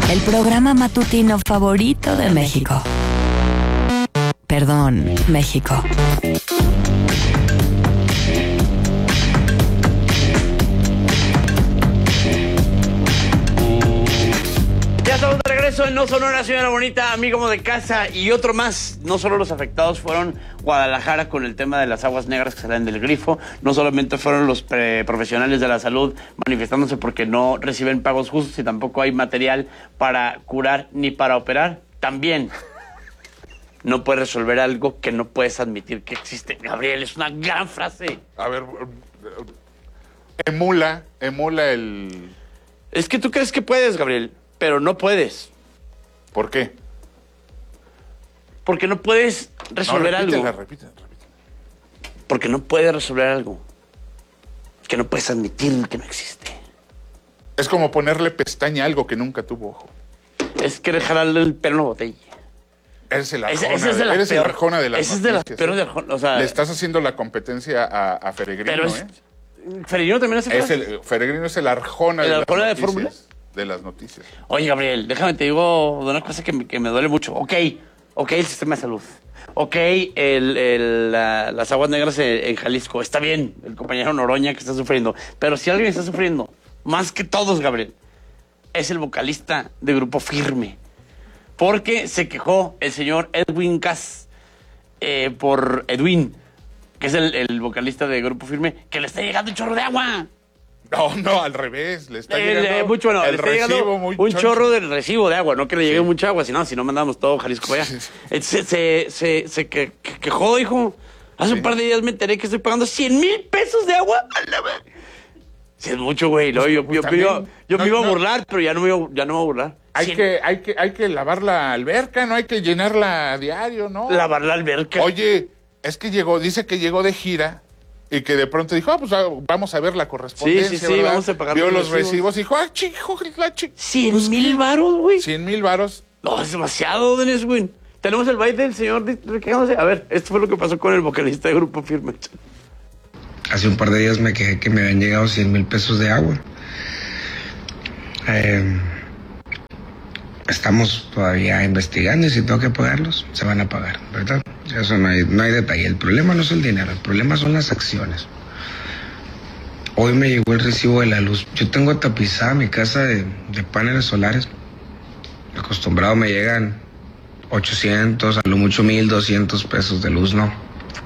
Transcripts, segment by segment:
El programa matutino favorito de México. Perdón, México. Ya estamos de regreso en No Sonora, señora bonita, amigo de casa y otro más. No solo los afectados fueron Guadalajara con el tema de las aguas negras que salen del grifo, no solamente fueron los profesionales de la salud manifestándose porque no reciben pagos justos y tampoco hay material para curar ni para operar. También no puedes resolver algo que no puedes admitir que existe. Gabriel, es una gran frase. A ver, emula el... Es que tú crees que puedes, Gabriel, pero no puedes. ¿Por qué? Porque no puedes resolver algo. Repítela. Porque no puedes resolver algo que no puedes admitir que no existe. Es como ponerle pestaña a algo que nunca tuvo ojo. Es querer jalarle el pelo en la botella. Eres el Arjona, Esa es de la eres el peor- Arjona de las esa es de las noticias, peores ¿eh? de Arjona, o sea, le estás haciendo la competencia a Feregrino, pero es... ¿eh? ¿Feregrino también hace cosas? Feregrino es el Arjona ¿El de Arjona de las Fórmula? noticias. De las noticias. Oye, Gabriel, déjame te digo de una cosa que me duele mucho. Ok, el sistema de salud. Ok, las aguas negras en Jalisco. Está bien, el compañero Noroña que está sufriendo. Pero si alguien está sufriendo, más que todos, Gabriel, es el vocalista de Grupo Firme. Porque se quejó el señor Edwin Cass por Edwin, que es el vocalista de Grupo Firme, que le está llegando un chorro de agua. No, al revés. Le está llegando mucho, no, el le está llegando recibo muy un choncho. chorro del recibo de agua, no que le llegue mucha agua, si no mandamos todo Jalisco para allá. Se quejó, dijo. Hace un par de días me enteré que estoy pagando 100,000 pesos de agua. Sí, es mucho, güey. No, yo me iba a burlar, pero ya no me voy a burlar. Hay que lavar la alberca, no hay que llenarla a diario, ¿no? Lavar la alberca. Oye, es que dice que llegó de gira y que de pronto dijo, pues vamos a ver la correspondencia, Sí, ¿verdad? vamos a pagar Vio los los recibos y dijo, chico, 100,000 varos, güey. 100,000 varos. No, es demasiado, Denis, güey. Tenemos el baile del señor quejándose. A ver, esto fue lo que pasó con el vocalista de Grupo Firme. Hace un par de días me quejé que me habían llegado 100,000 pesos de agua. Estamos todavía investigando y si tengo que pagarlos, se van a pagar, ¿verdad? Eso no hay detalle. El problema no es el dinero, el problema son las acciones. Hoy me llegó el recibo de la luz. Yo tengo tapizada mi casa de paneles solares. Acostumbrado me llegan 800, a lo mucho 1,200 pesos de luz, ¿no?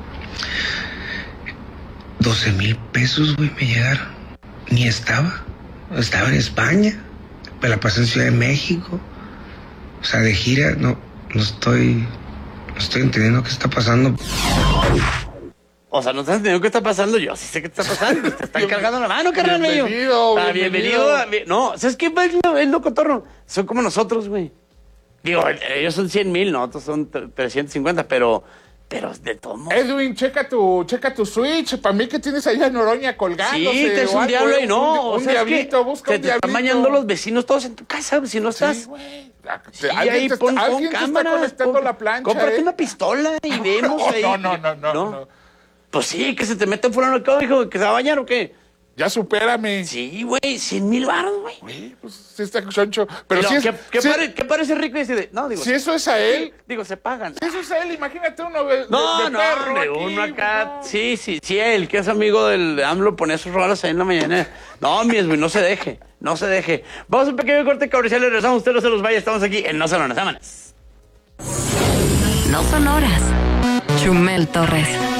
12,000 pesos, güey, me llegaron. Ni estaba en España. Me la pasé en Ciudad de México. O sea, de gira, no estoy entendiendo qué está pasando. O sea, no estás entendiendo qué está pasando. Yo sí sé qué está pasando. Te están cargando la mano, carnal mío. Bienvenido. No, ¿sabes qué? El locotorro. Son como nosotros, güey. Digo, ellos son 100,000, nosotros son 350, pero de todo modo. Edwin, checa tu switch. Para mí que tienes ahí a Noroña colgándose. Sí, te es un diablo y no. Un diablito, busca un diablito. Te están bañando los vecinos todos en tu casa, si no estás. Sí, güey. Sí, Alguien ahí te pon está cámara. conectando la plancha. Cómprate una pistola y vemos ahí. No. Pues sí, que se te mete fulano acá, hijo, que se va a bañar o qué. Ya supérame. Sí, güey, 100,000 varos, güey. Güey, pues sí está choncho. Pero No, si es... ¿qué parece rico y dice? No, digo. Si eso es a él... Digo, se pagan. Si eso es a él, imagínate uno de No, perro hombre, aquí, uno acá. no. Sí, él, que es amigo del AMLO, pone sus rolas ahí en la mañana. No, mi güey, no se deje. Vamos a un pequeño corte comercial y regresamos. Usted no se los vaya, estamos aquí en No Son Horas. Vámonos. No son horas. Chumel Torres.